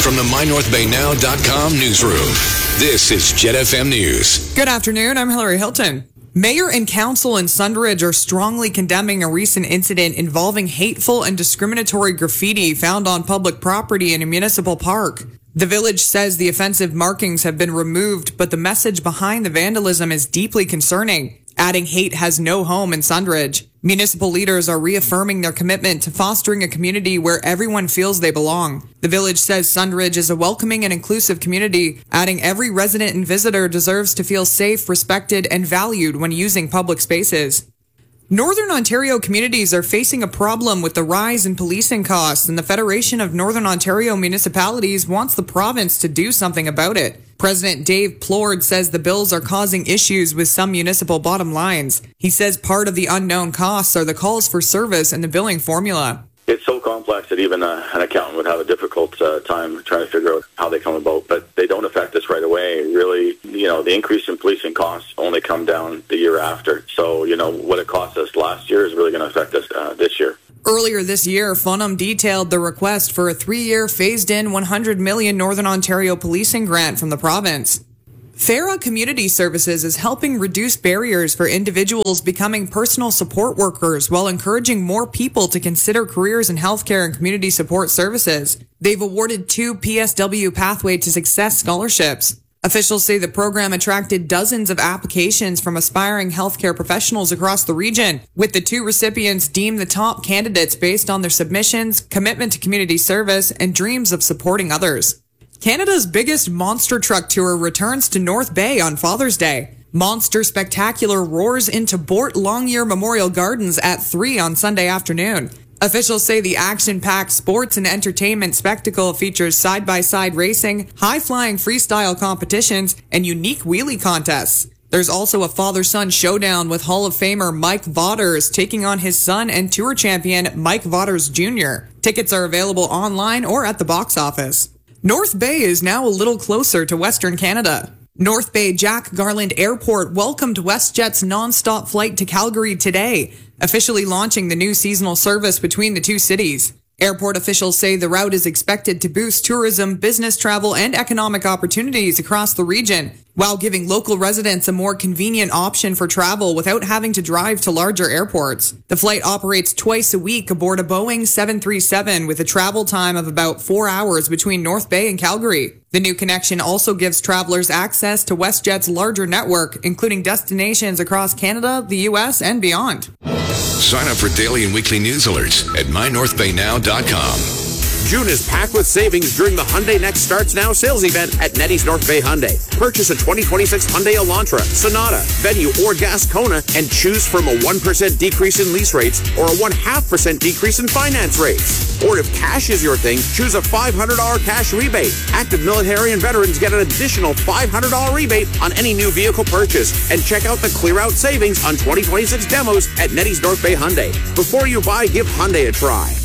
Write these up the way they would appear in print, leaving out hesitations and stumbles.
From the MyNorthBayNow.com newsroom, this is Jet FM News. Good afternoon, I'm Hillary Hilton. Mayor and council in Sundridge are strongly condemning a recent incident involving hateful and discriminatory graffiti found on public property in a municipal park. The village says the offensive markings have been removed, but the message behind the vandalism is deeply concerning, adding hate has no home in Sundridge. Municipal leaders are reaffirming their commitment to fostering a community where everyone feels they belong. The village says Sundridge is a welcoming and inclusive community, adding every resident and visitor deserves to feel safe, respected, and valued when using public spaces. Northern Ontario communities are facing a problem with the rise in policing costs, and the Federation of Northern Ontario Municipalities wants the province to do something about it. President Dave Plord says the bills are causing issues with some municipal bottom lines. He says part of the unknown costs are the calls for service and the billing formula. It's so complex that even an accountant would have a difficult time trying to figure out how they come about, but they don't affect us right away. Really, the increase in policing costs only come down the year after. So, what it cost us last year is really going to affect us this year. Earlier this year, Funum detailed the request for a 3-year phased-in $100 million Northern Ontario policing grant from the province. FARA Community Services is helping reduce barriers for individuals becoming personal support workers while encouraging more people to consider careers in healthcare and community support services. They've awarded 2 PSW Pathway to Success scholarships. Officials say the program attracted dozens of applications from aspiring healthcare professionals across the region, with the 2 recipients deemed the top candidates based on their submissions, commitment to community service, and dreams of supporting others. Canada's biggest monster truck tour returns to North Bay on Father's Day. Monster Spectacular roars into Bort Longyear Memorial Gardens at 3 on Sunday afternoon. Officials say the action-packed sports and entertainment spectacle features side-by-side racing, high-flying freestyle competitions, and unique wheelie contests. There's also a father-son showdown with Hall of Famer Mike Vauders taking on his son and tour champion Mike Vauders Jr. Tickets are available online or at the box office. North Bay is now a little closer to Western Canada. North Bay Jack Garland Airport welcomed WestJet's non-stop flight to Calgary today, officially launching the new seasonal service between the 2 cities. Airport officials say the route is expected to boost tourism, business travel, and economic opportunities across the region, while giving local residents a more convenient option for travel without having to drive to larger airports. The flight operates twice a week aboard a Boeing 737 with a travel time of about 4 hours between North Bay and Calgary. The new connection also gives travelers access to WestJet's larger network, including destinations across Canada, the U.S., and beyond. Sign up for daily and weekly news alerts at MyNorthBayNow.com. June is packed with savings during the Hyundai Next Starts Now sales event at Nettie's North Bay Hyundai. Purchase a 2026 Hyundai Elantra, Sonata, Venue, or Gas Kona and choose from a 1% decrease in lease rates or a 0.5% decrease in finance rates. Or if cash is your thing, choose a $500 cash rebate. Active military and veterans get an additional $500 rebate on any new vehicle purchase. And check out the clear out savings on 2026 demos at Nettie's North Bay Hyundai. Before you buy, give Hyundai a try.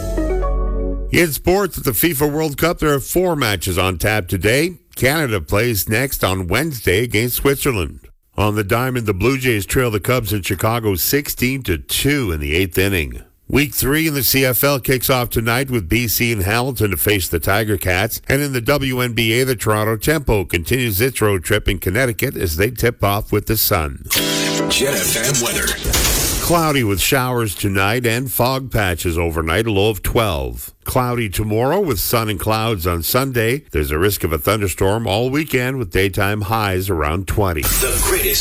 In sports at the FIFA World Cup, there are 4 matches on tap today. Canada plays next on Wednesday against Switzerland. On the diamond, the Blue Jays trail the Cubs in Chicago 16-2 in the 8th inning. Week 3 in the CFL kicks off tonight with BC and Hamilton to face the Tiger Cats. And in the WNBA, the Toronto Tempo continues its road trip in Connecticut as they tip off with the Sun. Jet FM weather. Cloudy with showers tonight and fog patches overnight, a low of 12. Cloudy tomorrow with sun and clouds on Sunday. There's a risk of a thunderstorm all weekend with daytime highs around 20. The greatest